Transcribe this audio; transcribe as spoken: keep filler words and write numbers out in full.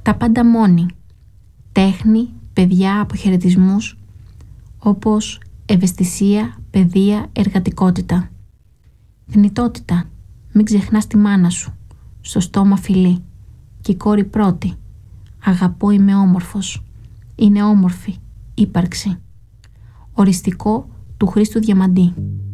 Τα πάντα μόνη. Τέχνη, παιδιά, αποχαιρετισμούς, όπως ευαισθησία, παιδεία, εργατικότητα. Θνητότητα. Μην ξεχνάς τη μάνα σου. Στο στόμα φιλί. Και η κόρη πρώτη. Αγαπώ, είμαι όμορφος. Είναι όμορφη. Ύπαρξη. Οριστικό του Χρήστου Διαμαντή.